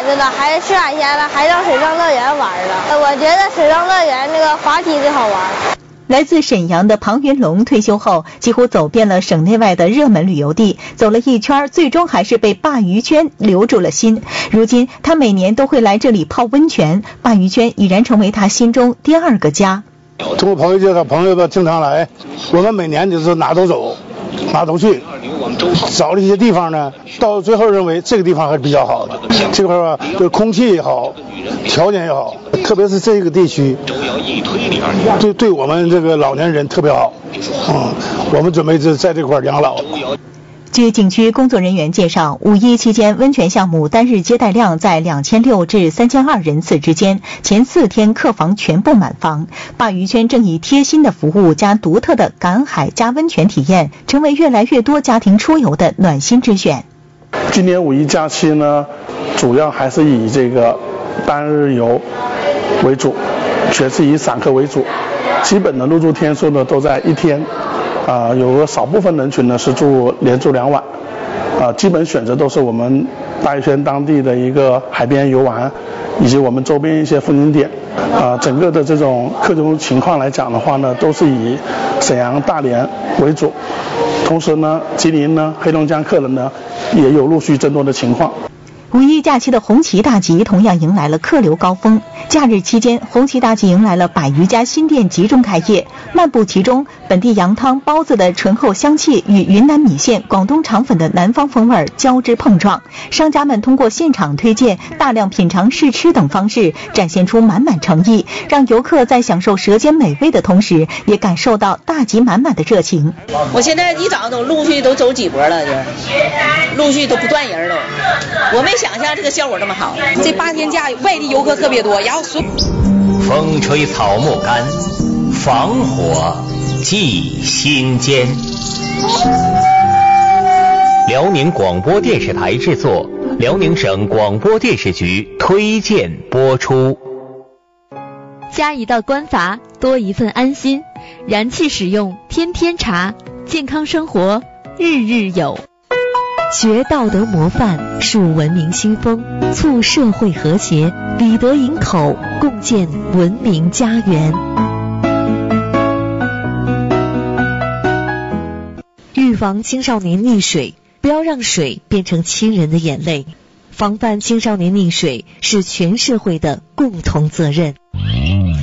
真的，还吃海鲜了，还上水上乐园玩了。我觉得水上乐园那个滑梯最好玩。 来自沈阳的庞云龙退休后，几乎走遍了省内外的热门旅游地，走了一圈，最终还是被鲅鱼圈留住了心。如今他每年都会来这里泡温泉，鲅鱼圈已然成为他心中第二个家。 通过朋友介绍，朋友们经常来，我们每年就是哪都走，哪都去，找了一些地方呢，到最后认为这个地方还是比较好的。这块吧，对空气也好，条件也好，特别是这个地区，对我们这个老年人特别好。我们准备在这块养老。 据景区工作人员介绍，5·1期间温泉项目单日接待量在2600至3002人次之间，前4天客房全部满房。鲅鱼圈正以贴心的服务加独特的赶海加温泉体验，成为越来越多家庭出游的暖心之选。 今年5·1假期呢，主要还是以这个单日游为主，全是以散客为主，基本的入住天数呢都在1天。有个少部分人群呢是连住2晚，基本选择都是我们大屿圈当地的一个海边游玩，以及我们周边一些风景点。整个的这种客流情况来讲的话呢，都是以沈阳、大连为主，同时呢，吉林呢、黑龙江客人呢也有陆续增多的情况。 5·1假期的红旗大集同样迎来了客流高峰。假日期间，红旗大集迎来了100余家新店集中开业。漫步其中，本地羊汤、包子的醇厚香气与云南米线、广东肠粉的南方风味交织碰撞。商家们通过现场推荐、大量品尝试吃等方式，展现出满满诚意，让游客在享受舌尖美味的同时，也感受到大集满满的热情。 我现在一早都陆续都走几波了，就陆续都不断人都。我没想象这个效果这么好。 这8天假，外地游客特别多，然后风吹草木干，防火祭心间。辽宁广播电视台制作，辽宁省广播电视局推荐播出。 加一道关阀，多一份安心。燃气使用，天天查，健康生活日日有。学道德模范，树文明新风，促社会和谐，理德营口，共建文明家园。预防青少年溺水，不要让水变成亲人的眼泪。防范青少年溺水是全社会的共同责任。